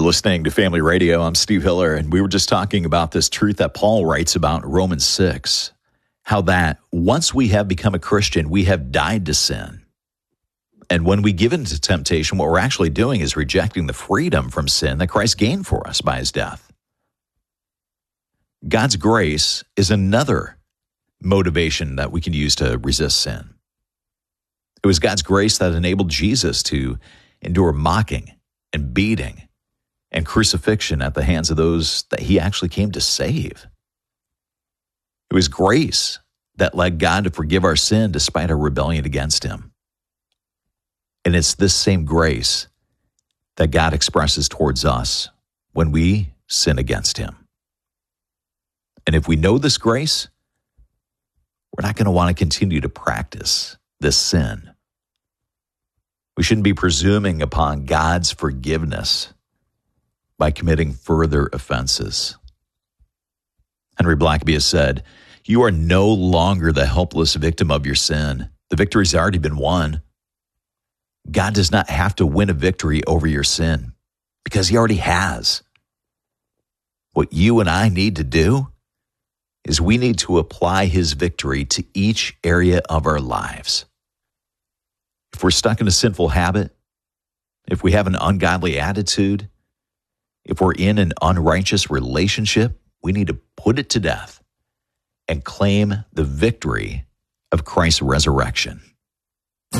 You're listening to Family Radio. I'm Steve Hiller, and we were just talking about this truth that Paul writes about in Romans 6, how that once we have become a Christian, we have died to sin. And when we give in to temptation, what we're actually doing is rejecting the freedom from sin that Christ gained for us by his death. God's grace is another motivation that we can use to resist sin. It was God's grace that enabled Jesus to endure mocking and beating and crucifixion at the hands of those that he actually came to save. It was grace that led God to forgive our sin despite our rebellion against him. And it's this same grace that God expresses towards us when we sin against him. And if we know this grace, we're not going to want to continue to practice this sin. We shouldn't be presuming upon God's forgiveness by committing further offenses. Henry Blackaby has said, "You are no longer the helpless victim of your sin. The victory's already been won. God does not have to win a victory over your sin because he already has. What you and I need to do is we need to apply his victory to each area of our lives. If we're stuck in a sinful habit, if we have an ungodly attitude, if we're in an unrighteous relationship, we need to put it to death and claim the victory of Christ's resurrection."